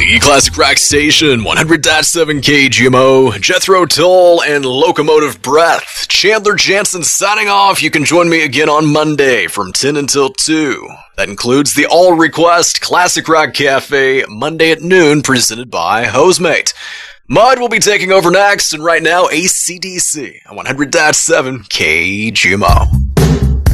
The Classic Rock Station, 100.7 KGMO, Jethro Tull, and Locomotive Breath. Chandler Jansen signing off. You can join me again on Monday from 10 until 2. That includes the All Request Classic Rock Cafe, Monday at noon, presented by Hosemate. Mud will be taking over next, and right now, AC/DC on 100.7 KGMO.